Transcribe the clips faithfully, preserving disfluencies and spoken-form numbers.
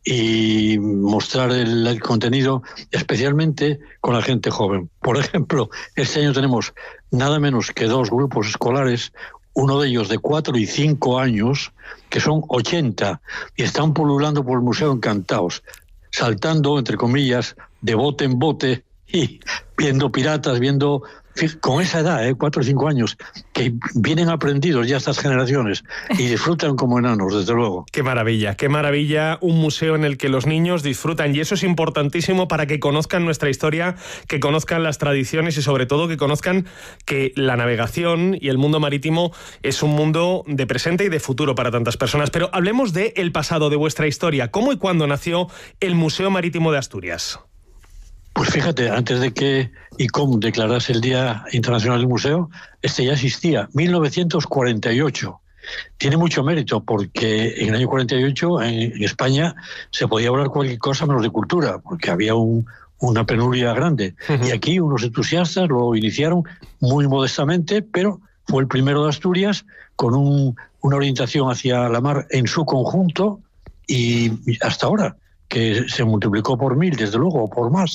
y mostrar el, el contenido, especialmente con la gente joven. Por ejemplo, este año tenemos nada menos que dos grupos escolares, uno de ellos de cuatro y cinco años, que son ochenta, y están pululando por el museo encantados, saltando, entre comillas, de bote en bote y viendo piratas, viendo... Con esa edad, ¿eh? cuatro o cinco años, que vienen aprendidos ya estas generaciones y disfrutan como enanos, desde luego. Qué maravilla, qué maravilla, un museo en el que los niños disfrutan, y eso es importantísimo para que conozcan nuestra historia, que conozcan las tradiciones y sobre todo que conozcan que la navegación y el mundo marítimo es un mundo de presente y de futuro para tantas personas. Pero hablemos de el pasado, de vuestra historia. ¿Cómo y cuándo nació el Museo Marítimo de Asturias? Pues fíjate, antes de que I C O M declarase el Día Internacional del Museo, este ya existía, mil novecientos cuarenta y ocho. Tiene mucho mérito porque en el año cuarenta y ocho en España se podía hablar cualquier cosa menos de cultura, porque había un, una penuria grande. Uh-huh. Y aquí unos entusiastas lo iniciaron muy modestamente, pero fue el primero de Asturias con un, una orientación hacia la mar en su conjunto, y hasta ahora, que se multiplicó por mil, desde luego, o por más.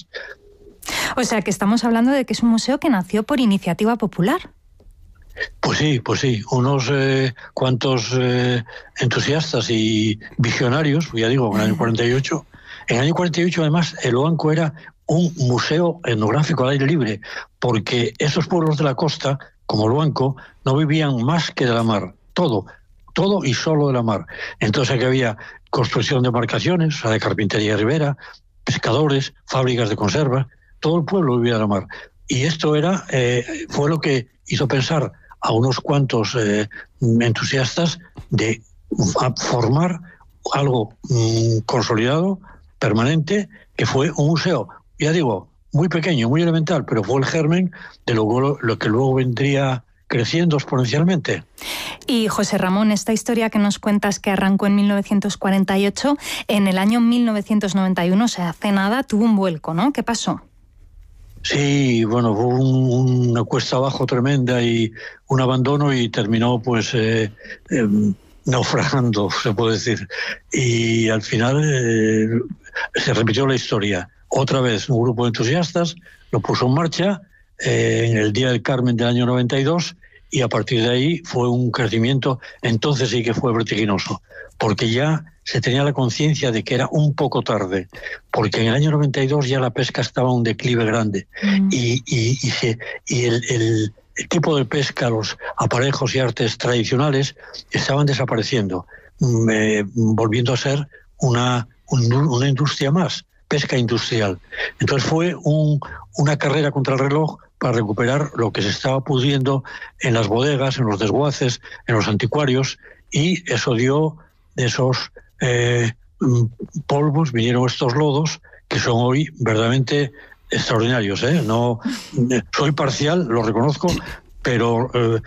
O sea, que estamos hablando de que es un museo que nació por iniciativa popular. Pues sí, pues sí. Unos eh, cuantos eh, entusiastas y visionarios, ya digo, en el año cuarenta y ocho. En el año cuarenta y ocho, además, el Luanco era un museo etnográfico al aire libre, porque esos pueblos de la costa, como Luanco, no vivían más que de la mar. Todo, todo y solo de la mar. Entonces aquí había construcción de embarcaciones, o sea, de carpintería de ribera, pescadores, fábricas de conserva, todo el pueblo vivía de la mar. Y esto era eh, fue lo que hizo pensar a unos cuantos eh, entusiastas de formar algo mm, consolidado, permanente, que fue un museo, ya digo, muy pequeño, muy elemental, pero fue el germen de lo, lo que luego vendría creciendo exponencialmente. Y José Ramón, esta historia que nos cuentas que arrancó en mil novecientos cuarenta y ocho, en el año mil novecientos noventa y uno, o sea, hace nada, tuvo un vuelco, ¿no? ¿Qué pasó? Sí, bueno, fue un, una cuesta abajo tremenda y un abandono, y terminó pues eh, eh, naufragando, se puede decir. Y al final eh, se repitió la historia. Otra vez un grupo de entusiastas lo puso en marcha eh, en el Día del Carmen del año noventa y dos, y a partir de ahí fue un crecimiento, entonces sí que fue vertiginoso, porque ya se tenía la conciencia de que era un poco tarde, porque en el año noventa y dos ya la pesca estaba a un declive grande, mm. y, y, y, se, y el, el, el tipo de pesca, los aparejos y artes tradicionales estaban desapareciendo, eh, volviendo a ser una, un, una industria más, pesca industrial. Entonces fue un, una carrera contra el reloj para recuperar lo que se estaba pudriendo en las bodegas, en los desguaces, en los anticuarios, y eso dio esos eh, polvos, vinieron estos lodos, que son hoy verdaderamente extraordinarios, ¿eh? No, soy parcial, lo reconozco, pero eh,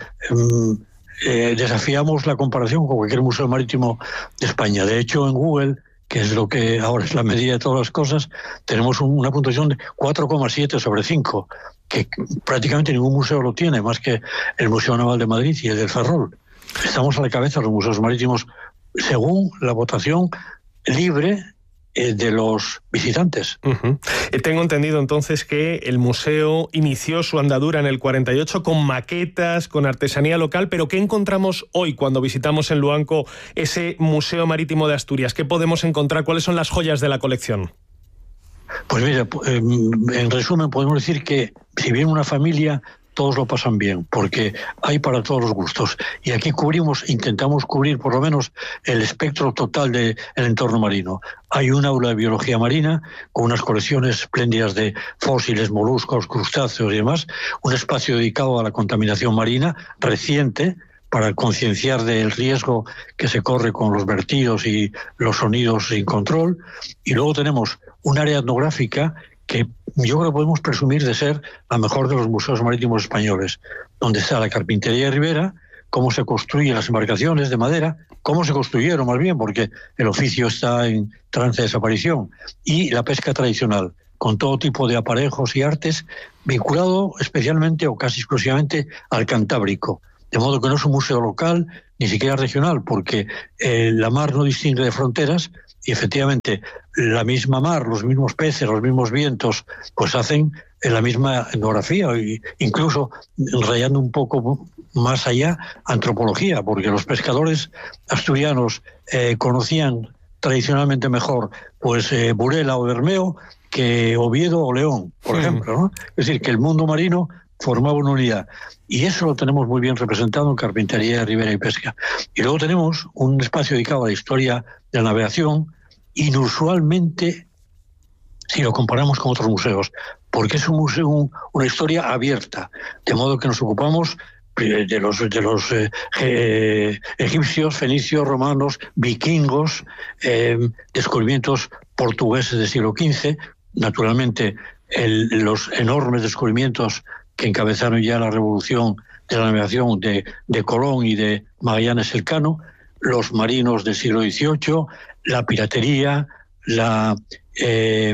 eh, desafiamos la comparación con cualquier museo marítimo de España. De hecho, en Google, que es lo que ahora es la medida de todas las cosas, tenemos un, una puntuación de cuatro coma siete sobre cinco, que prácticamente ningún museo lo tiene, más que el Museo Naval de Madrid y el del Ferrol. Estamos a la cabeza de los museos marítimos según la votación libre eh, de los visitantes. Uh-huh. Tengo entendido entonces que el museo inició su andadura en el cuarenta y ocho con maquetas, con artesanía local, pero ¿qué encontramos hoy cuando visitamos en Luanco ese Museo Marítimo de Asturias? ¿Qué podemos encontrar? ¿Cuáles son las joyas de la colección? Pues mira, en resumen podemos decir que si viene una familia, todos lo pasan bien, porque hay para todos los gustos. Y aquí cubrimos, intentamos cubrir por lo menos el espectro total del entorno marino. Hay un aula de biología marina con unas colecciones espléndidas de fósiles, moluscos, crustáceos y demás, un espacio dedicado a la contaminación marina reciente, para concienciar del riesgo que se corre con los vertidos y los sonidos sin control. Y luego tenemos un área etnográfica que yo creo que podemos presumir de ser la mejor de los museos marítimos españoles, donde está la carpintería de ribera, cómo se construyen las embarcaciones de madera, cómo se construyeron más bien, porque el oficio está en trance de desaparición, y la pesca tradicional, con todo tipo de aparejos y artes, vinculado especialmente o casi exclusivamente al Cantábrico. De modo que no es un museo local, ni siquiera regional, porque eh, la mar no distingue de fronteras, y efectivamente la misma mar, los mismos peces, los mismos vientos, pues hacen la misma etnografía, incluso rayando un poco más allá antropología, porque los pescadores asturianos eh, conocían tradicionalmente mejor pues eh, Burela o Bermeo que Oviedo o León, por sí. ejemplo, ¿no? Es decir, que el mundo marino formaba una unidad. Y eso lo tenemos muy bien representado en Carpintería, Ribera y Pesca. Y luego tenemos un espacio dedicado a la historia de la navegación, inusualmente, si lo comparamos con otros museos, porque es un museo, una historia abierta, de modo que nos ocupamos de los, de los eh, eh, egipcios, fenicios, romanos, vikingos, eh, descubrimientos portugueses del siglo quince, naturalmente el, los enormes descubrimientos que encabezaron ya la revolución de la navegación de, de Colón y de Magallanes Elcano, los marinos del siglo dieciocho, la piratería, la, eh,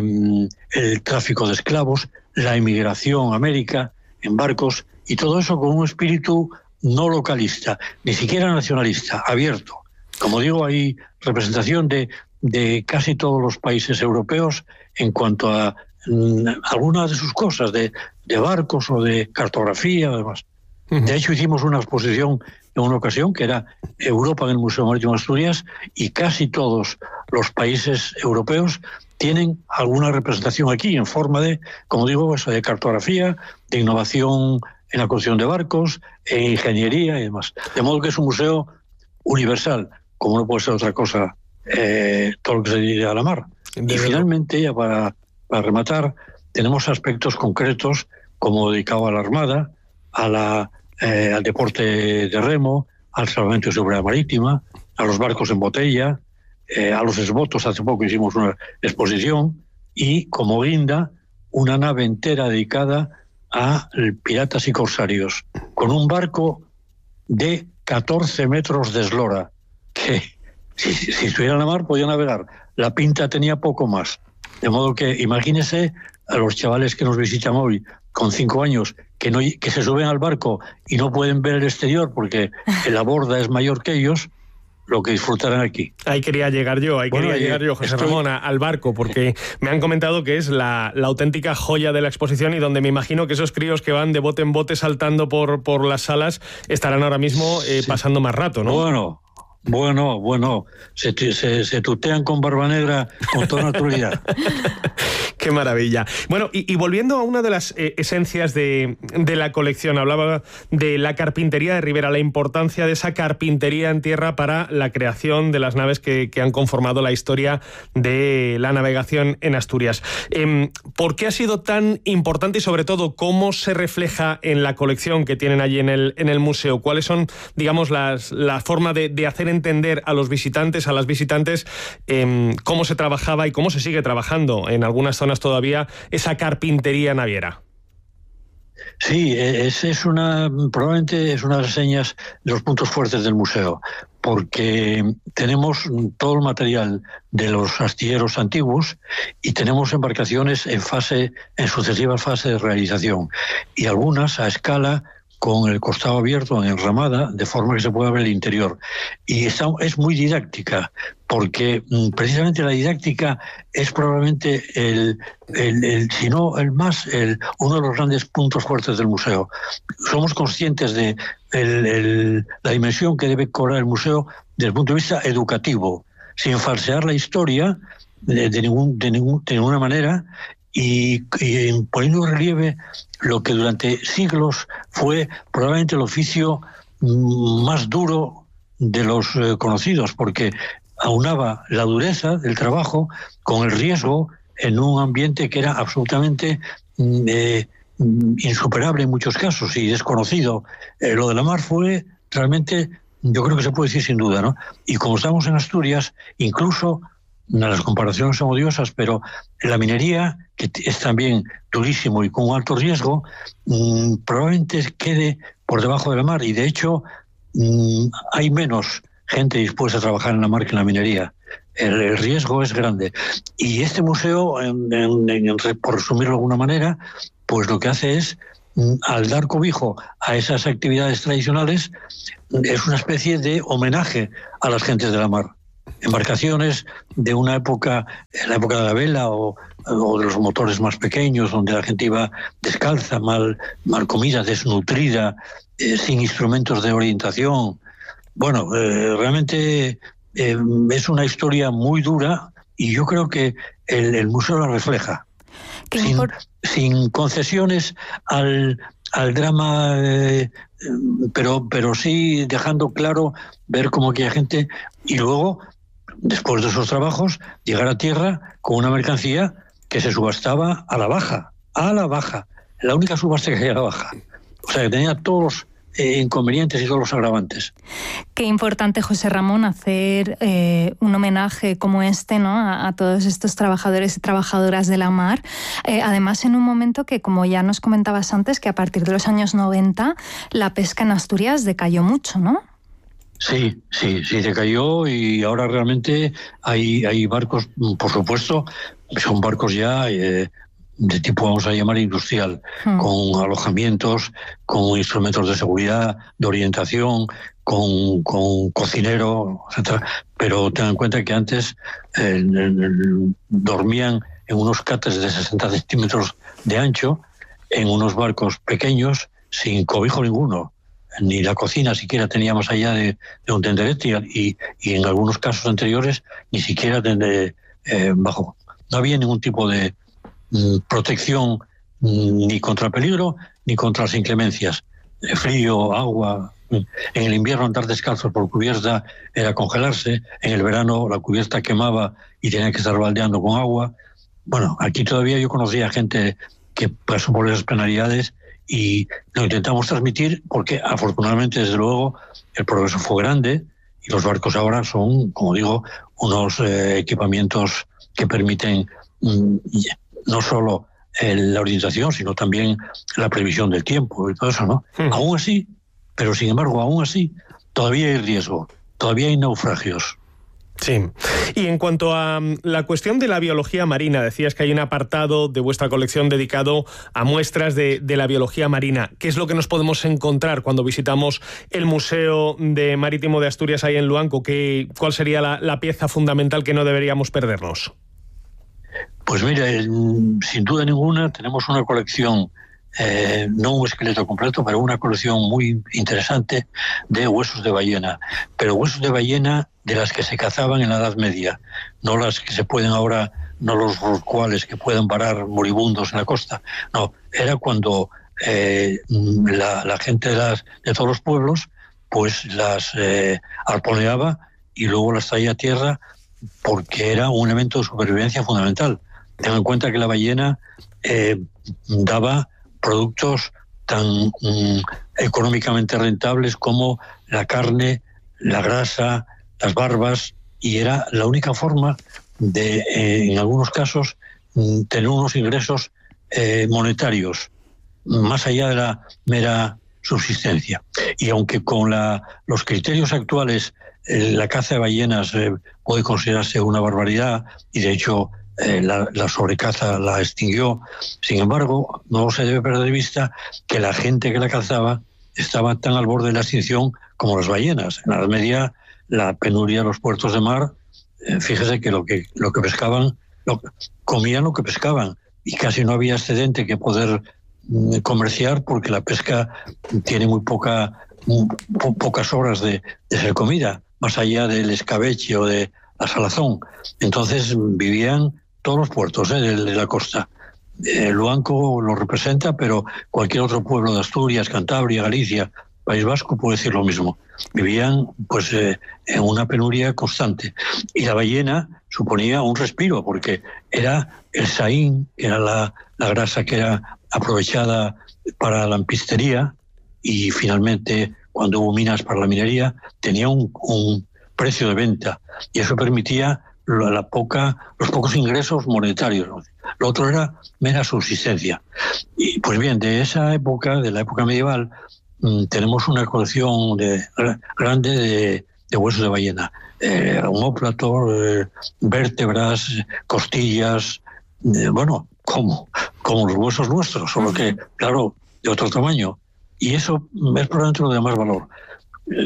el tráfico de esclavos, la inmigración a América en barcos, y todo eso con un espíritu no localista, ni siquiera nacionalista, abierto. Como digo, hay representación de, de casi todos los países europeos en cuanto a mm, algunas de sus cosas, de, de barcos o de cartografía, además. Uh-huh. De hecho, hicimos una exposición en una ocasión que era Europa en el Museo Marítimo de Asturias, y casi todos los países europeos tienen alguna representación aquí en forma de, como digo, eso, de cartografía, de innovación en la construcción de barcos, en ingeniería y demás. De modo que es un museo universal, como no puede ser otra cosa, eh, todo lo que se dedica a la mar. De y finalmente, ya para, para rematar, tenemos aspectos concretos como dedicado a la Armada, a la, eh, al deporte de remo, al salvamento y seguridad marítima, a los barcos en botella, eh, a los esbotos. Hace poco hicimos una exposición, y como guinda una nave entera dedicada a piratas y corsarios, con un barco de catorce metros de eslora, que si, si estuviera en la mar podía navegar. La pinta tenía poco más. De modo que imagínese a los chavales que nos visitan hoy con cinco años, que, no, que se suben al barco y no pueden ver el exterior porque la borda es mayor que ellos, lo que disfrutarán aquí. Ahí quería llegar yo, ahí bueno, quería llegar yo, José estoy... Ramón, al barco, porque me han comentado que es la, la auténtica joya de la exposición, y donde me imagino que esos críos que van de bote en bote saltando por, por las salas estarán ahora mismo eh, sí. pasando más rato, ¿no? Bueno, bueno, bueno, se, se, se tutean con barba negra con toda naturalidad. Qué maravilla. Bueno, y, y volviendo a una de las eh, esencias de, de la colección, hablaba de la carpintería de Ribera, la importancia de esa carpintería en tierra para la creación de las naves que, que han conformado la historia de la navegación en Asturias. Eh, ¿Por qué ha sido tan importante, y sobre todo cómo se refleja en la colección que tienen allí en el, en el museo? ¿Cuáles son, digamos, las, la forma de, de hacer entender a los visitantes, a las visitantes, eh, cómo se trabajaba y cómo se sigue trabajando en algunas zonas todavía esa carpintería naviera? Sí, es, es una, probablemente es una de las señas de los puntos fuertes del museo, porque tenemos todo el material de los astilleros antiguos y tenemos embarcaciones en fase, en sucesivas fases de realización, y algunas a escala con el costado abierto en enramada, de forma que se pueda ver el interior. Y está, es muy didáctica, porque mm, precisamente la didáctica es probablemente el, el, el si no el más, el, uno de los grandes puntos fuertes del museo. Somos conscientes de el, el, la dimensión que debe cobrar el museo desde el punto de vista educativo, sin falsear la historia de, de, ningún, de, ningún, de ninguna manera, y, y poniendo en relieve lo que durante siglos fue probablemente el oficio más duro de los eh, conocidos, porque aunaba la dureza del trabajo con el riesgo en un ambiente que era absolutamente eh, insuperable en muchos casos y desconocido. Eh, lo de la mar fue realmente, yo creo que se puede decir sin duda, ¿no? Y como estamos en Asturias, incluso las comparaciones son odiosas, pero la minería, que es también durísimo y con un alto riesgo, mmm, probablemente quede por debajo de la mar, y de hecho mmm, hay menos gente dispuesta a trabajar en la mar que en la minería. El, el riesgo es grande. Y este museo, en, en, en, por resumirlo de alguna manera, pues lo que hace es, mmm, al dar cobijo a esas actividades tradicionales, es una especie de homenaje a las gentes de la mar. embarcaciones de una época, la época de la vela o, o de los motores más pequeños, donde la gente iba descalza, mal, mal comida, desnutrida, eh, sin instrumentos de orientación. Bueno, eh, realmente eh, es una historia muy dura y yo creo que el, el museo la refleja. Sin, sin concesiones al, al drama, eh, pero, pero sí dejando claro ver cómo aquella gente, y luego, después de esos trabajos, llegar a tierra con una mercancía que se subastaba a la baja, a la baja, la única subasta que había a la baja. O sea, que tenía todos los eh, inconvenientes y todos los agravantes. Qué importante, José Ramón, hacer eh, un homenaje como este, ¿no?, a, a todos estos trabajadores y trabajadoras de la mar. Eh, además, en un momento que, como ya nos comentabas antes, que a partir de los años noventa la pesca en Asturias decayó mucho, ¿no? Sí, sí, sí decayó, y ahora realmente hay, hay barcos, por supuesto, son barcos ya eh, de tipo, vamos a llamar, industrial, hmm. con alojamientos, con instrumentos de seguridad, de orientación, con, con cocinero, etcétera. Pero tengan en cuenta que antes eh, dormían en unos cates de sesenta centímetros de ancho, en unos barcos pequeños, sin cobijo ninguno. Ni la cocina siquiera tenía más allá de, de un tenderete, y, y en algunos casos anteriores ni siquiera de, eh, bajo. No había ningún tipo de mm, protección mm, ni contra el peligro ni contra las inclemencias. Eh, frío, agua. En el invierno andar descalzo por cubierta era congelarse. En el verano la cubierta quemaba y tenía que estar baldeando con agua. Bueno, aquí todavía yo conocía gente que pasó por esas penalidades, y lo intentamos transmitir porque afortunadamente, desde luego, el progreso fue grande y los barcos ahora son, como digo, unos eh, equipamientos que permiten mm, no solo el, la orientación, sino también la previsión del tiempo y todo eso, ¿no? Hmm. Aún así, pero sin embargo, aún así, todavía hay riesgo, todavía hay naufragios. Sí. Y en cuanto a la cuestión de la biología marina, decías que hay un apartado de vuestra colección dedicado a muestras de, de la biología marina. ¿Qué es lo que nos podemos encontrar cuando visitamos el Museo de Marítimo de Asturias ahí en Luanco? ¿Qué, ¿Cuál sería la, la pieza fundamental que no deberíamos perdernos? Pues mira, sin duda ninguna tenemos una colección, eh, no un esqueleto completo, pero una colección muy interesante de huesos de ballena. Pero huesos de ballena de las que se cazaban en la Edad Media, no las que se pueden ahora, no los rorcuales que pueden parar moribundos en la costa. No, era cuando eh, la, la gente de, las, de todos los pueblos pues las eh, arponeaba y luego las traía a tierra, porque era un elemento de supervivencia fundamental. Tengan en cuenta que la ballena eh, daba productos tan um, económicamente rentables como la carne, la grasa, las barbas, y era la única forma de, eh, en algunos casos, tener unos ingresos eh, monetarios, más allá de la mera subsistencia. Y aunque con la, los criterios actuales eh, la caza de ballenas eh, puede considerarse una barbaridad, y de hecho eh, la, la sobrecaza la extinguió, sin embargo, no se debe perder de vista que la gente que la cazaba estaba tan al borde de la extinción como las ballenas. En la Edad Media, la penuria de los puertos de mar, eh, fíjese que lo que lo que pescaban, lo, comían lo que pescaban, y casi no había excedente que poder mm, comerciar, porque la pesca tiene muy poca muy, po, pocas horas de, de ser comida, más allá del escabeche o de la salazón. Entonces vivían todos los puertos eh, de, de la costa. Eh, Luanco lo representa, pero cualquier otro pueblo de Asturias, Cantabria, Galicia, País Vasco puede decir lo mismo. Vivían pues eh, en una penuria constante, y la ballena suponía un respiro, porque era el saín, que era la, la grasa que era aprovechada para la lampistería, y finalmente, cuando hubo minas para la minería, tenía un, un precio de venta, y eso permitía la, la poca, los pocos ingresos monetarios. Lo otro era mera subsistencia. Y pues bien, de esa época, de la época medieval, tenemos una colección de, grande de, de huesos de ballena, eh, omóplatos, eh, vértebras, costillas, eh, bueno, como, como los huesos nuestros, solo que, claro, de otro tamaño. Y eso es probablemente lo de más valor. Eh,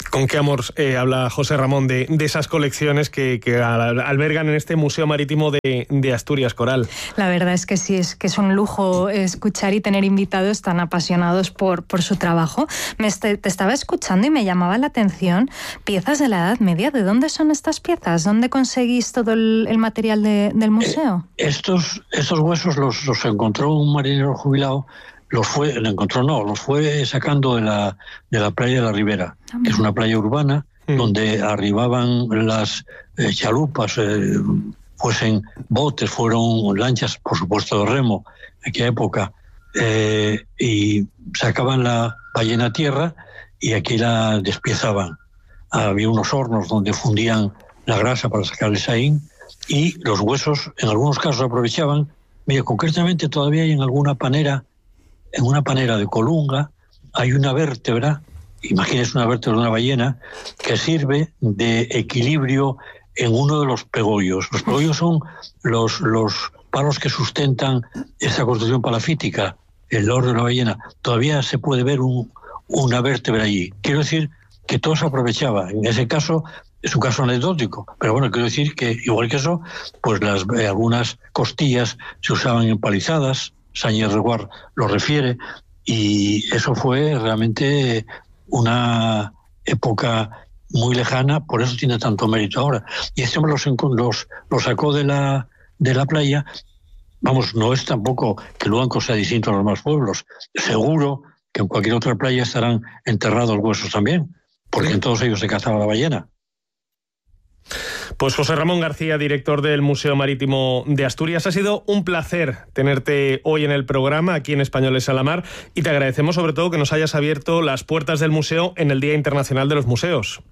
Con qué amor eh, habla José Ramón de, de esas colecciones que, que albergan en este Museo Marítimo de, de Asturias, Coral. La verdad es que sí, es que es un lujo escuchar y tener invitados tan apasionados por, por su trabajo. Me este, te estaba escuchando y me llamaba la atención piezas de la Edad Media. ¿De dónde son estas piezas? ¿Dónde conseguís todo el, el material de, del museo? Eh, estos, estos huesos los, los encontró un marinero jubilado. Los fue, lo encontró no, los fue sacando de la, de la playa de la Ribera, que es una playa urbana, mm. donde arribaban las eh, chalupas, eh, fuesen botes, fueron lanchas, por supuesto de remo, en aquella época, eh, y sacaban la ballena a tierra y aquí la despiezaban. Había unos hornos donde fundían la grasa para sacar el saín y los huesos, en algunos casos aprovechaban, mira, concretamente todavía hay en alguna panera. En una panera de Colunga hay una vértebra, imagínese una vértebra de una ballena, que sirve de equilibrio en uno de los pegollos. Los pegollos son los, los palos que sustentan esa construcción palafítica, el loro de la ballena. Todavía se puede ver un, una vértebra allí. Quiero decir que todo se aprovechaba. En ese caso, es un caso anecdótico, pero bueno, quiero decir que, igual que eso, pues las, eh, algunas costillas se usaban empalizadas. Sáñez Reguar lo refiere, y eso fue realmente una época muy lejana, por eso tiene tanto mérito ahora. Y este hombre los, los, los sacó de la, de la playa. Vamos, no es tampoco que Luanco sea distinto a los demás pueblos. Seguro que en cualquier otra playa estarán enterrados huesos también, porque en todos ellos se cazaba la ballena. Pues José Ramón García, director del Museo Marítimo de Asturias, ha sido un placer tenerte hoy en el programa aquí en Españoles a la Mar, y te agradecemos sobre todo que nos hayas abierto las puertas del museo en el Día Internacional de los Museos.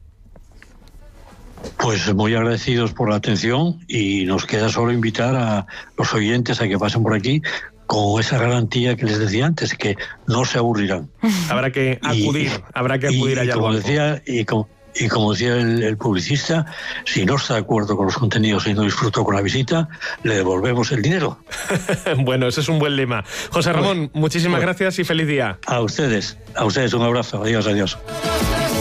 Pues muy agradecidos por la atención, y nos queda solo invitar a los oyentes a que pasen por aquí con esa garantía que les decía antes, que no se aburrirán. Habrá que acudir, y, habrá que acudir y, allá. Y como decía, y como Y como decía el, el publicista, si no está de acuerdo con los contenidos y no disfrutó con la visita, le devolvemos el dinero. Bueno, ese es un buen lema. José Ramón, pues, muchísimas pues, gracias y feliz día. A ustedes, a ustedes un abrazo. Adiós, adiós.